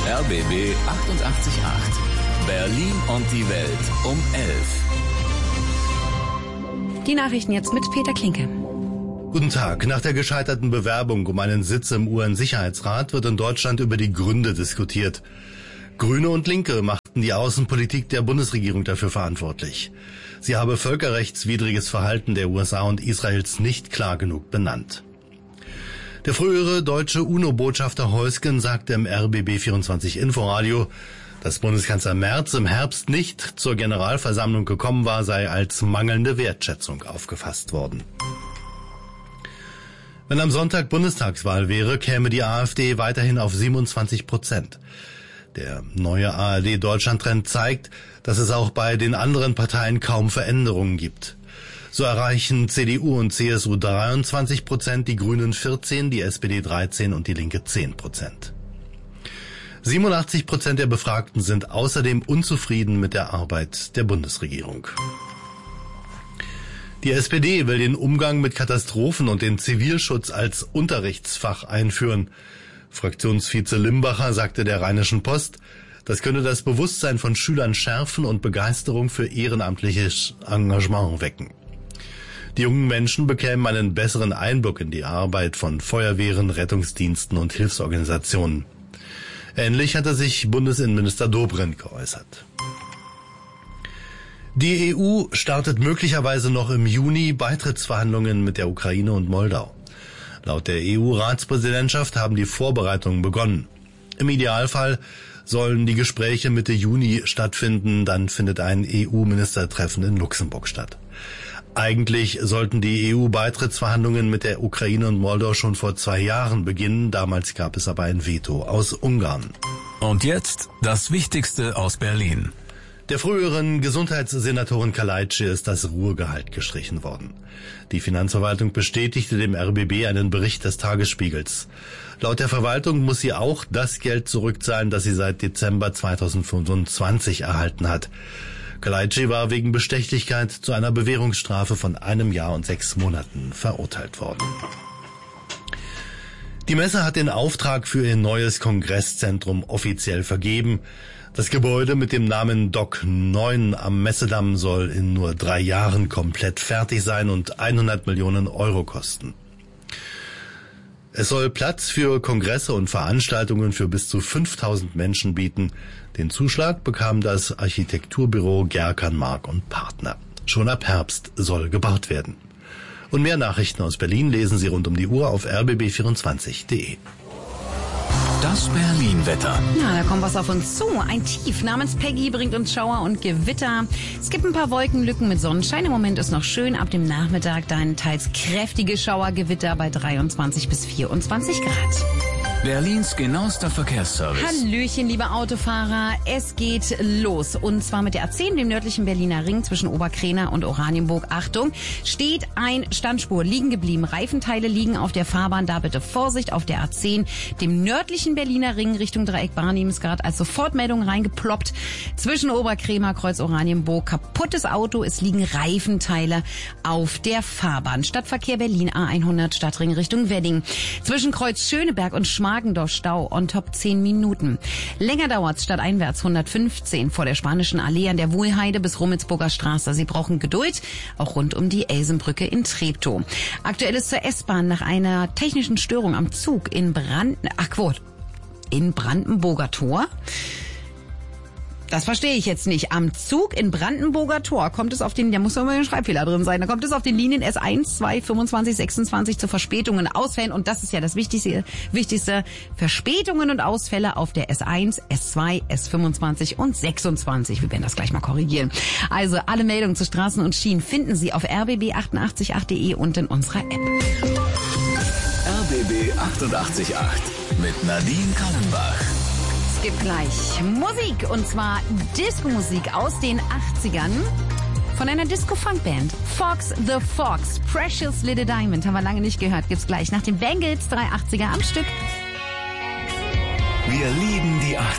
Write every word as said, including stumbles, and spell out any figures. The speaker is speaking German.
R B B achtundachtzig Komma acht. Berlin und die Welt um elf. Die Nachrichten jetzt mit Peter Klinke. Guten Tag. Nach der gescheiterten Bewerbung um einen Sitz im U N-Sicherheitsrat wird in Deutschland über die Gründe diskutiert. Grüne und Linke machten die Außenpolitik der Bundesregierung dafür verantwortlich. Sie habe völkerrechtswidriges Verhalten der U S A und Israels nicht klar genug benannt. Der frühere deutsche UNO-Botschafter Heusgen sagte im R B B vierundzwanzig Inforadio, dass Bundeskanzler Merz im Herbst nicht zur Generalversammlung gekommen war, sei als mangelnde Wertschätzung aufgefasst worden. Wenn am Sonntag Bundestagswahl wäre, käme die AfD weiterhin auf siebenundzwanzig Prozent. Der neue A R D-Deutschland-Trend zeigt, dass es auch bei den anderen Parteien kaum Veränderungen gibt. So erreichen C D U und C S U dreiundzwanzig Prozent, die Grünen vierzehn, die S P D dreizehn und die Linke zehn Prozent. siebenundachtzig Prozent der Befragten sind außerdem unzufrieden mit der Arbeit der Bundesregierung. Die S P D will den Umgang mit Katastrophen und den Zivilschutz als Unterrichtsfach einführen. Fraktionsvize Limbacher sagte der Rheinischen Post, das könne das Bewusstsein von Schülern schärfen und Begeisterung für ehrenamtliches Engagement wecken. Die jungen Menschen bekämen einen besseren Einblick in die Arbeit von Feuerwehren, Rettungsdiensten und Hilfsorganisationen. Ähnlich hatte sich Bundesinnenminister Dobrindt geäußert. Die E U startet möglicherweise noch im Juni Beitrittsverhandlungen mit der Ukraine und Moldau. Laut der E U-Ratspräsidentschaft haben die Vorbereitungen begonnen. Im Idealfall sollen die Gespräche Mitte Juni stattfinden, dann findet ein E U-Ministertreffen in Luxemburg statt. Eigentlich sollten die E U-Beitrittsverhandlungen mit der Ukraine und Moldau schon vor zwei Jahren beginnen, damals gab es aber ein Veto aus Ungarn. Und jetzt das Wichtigste aus Berlin. Der früheren Gesundheitssenatorin Kaleitschi ist das Ruhegehalt gestrichen worden. Die Finanzverwaltung bestätigte dem R B B einen Bericht des Tagesspiegels. Laut der Verwaltung muss sie auch das Geld zurückzahlen, das sie seit Dezember zweitausendfünfundzwanzig erhalten hat. Kaleitschi war wegen Bestechlichkeit zu einer Bewährungsstrafe von einem Jahr und sechs Monaten verurteilt worden. Die Messe hat den Auftrag für ihr neues Kongresszentrum offiziell vergeben. Das Gebäude mit dem Namen Dock neun am Messedamm soll in nur drei Jahren komplett fertig sein und hundert Millionen Euro kosten. Es soll Platz für Kongresse und Veranstaltungen für bis zu fünftausend Menschen bieten. Den Zuschlag bekam das Architekturbüro Gerkan, Mark und Partner. Schon ab Herbst soll gebaut werden. Und mehr Nachrichten aus Berlin lesen Sie rund um die Uhr auf r b b vierundzwanzig punkt de. Das Berlin-Wetter. Ja, da kommt was auf uns zu. Ein Tief namens Peggy bringt uns Schauer und Gewitter. Es gibt ein paar Wolkenlücken mit Sonnenschein. Im Moment ist noch schön. Ab dem Nachmittag dann teils kräftige Schauergewitter bei dreiundzwanzig bis vierundzwanzig Grad. Berlins genauester Verkehrsservice. Hallöchen, liebe Autofahrer. Es geht los. Und zwar mit der A zehn, dem nördlichen Berliner Ring zwischen Oberkrena und Oranienburg. Achtung, steht ein Standspur liegen geblieben. Reifenteile liegen auf der Fahrbahn. Da bitte Vorsicht auf der A zehn, dem nördlichen Berliner Ring Richtung Dreieck Barnimsgard. Als Sofortmeldung reingeploppt. Zwischen Oberkrena, Kreuz Oranienburg. Kaputtes Auto. Es liegen Reifenteile auf der Fahrbahn. Stadtverkehr Berlin A hundert, Stadtring Richtung Wedding. Zwischen Kreuz Schöneberg und Schmargendorf Stau on top zehn Minuten. Länger dauert's stadteinwärts hundertfünfzehn vor der Spanischen Allee an der Wuhlheide bis Rummelsburger Straße. Sie brauchen Geduld, auch rund um die Elsenbrücke in Treptow. Aktuell ist zur S-Bahn nach einer technischen Störung am Zug in Brand... Ach, Quote. In Brandenburger Tor... Das verstehe ich jetzt nicht. Am Zug in Brandenburger Tor kommt es auf den, da muss doch mal ein Schreibfehler drin sein, da kommt es auf den Linien S eins, zwei, fünfundzwanzig, sechsundzwanzig zu Verspätungen, Ausfällen und das ist ja das Wichtigste, wichtigste Verspätungen und Ausfälle auf der S eins, S zwei, S fünfundzwanzig und sechsundzwanzig. Wir werden das gleich mal korrigieren. Also alle Meldungen zu Straßen und Schienen finden Sie auf r b b achtundachtzig punkt acht punkt de und in unserer App. R B B achtundachtzig Komma acht mit Nadine Kallenbach. Es gibt gleich Musik, und zwar Disco-Musik aus den achtzigern von einer Disco-Funk-Band. Fox the Fox, Precious Little Diamond, haben wir lange nicht gehört, gibt's gleich nach den Bangles, drei achtziger am Stück. Wir lieben die achtziger.